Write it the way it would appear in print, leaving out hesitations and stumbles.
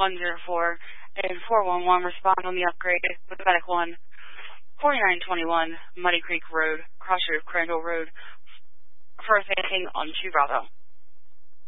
104 and 411 respond on the upgrade with Medic 1, 4921 Muddy Creek Road, Crossroad Crandall Road, first anything on 2 Bravo.